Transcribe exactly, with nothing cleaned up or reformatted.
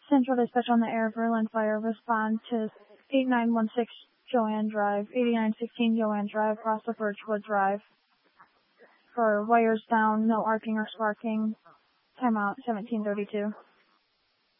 Central Dispatch on the air, Berlin Fire. Respond to eight nine one six Joanne Drive, eighty-nine sixteen Joanne Drive, across the Birchwood Drive. For wires down, no arcing or sparking. Timeout, seventeen thirty-two.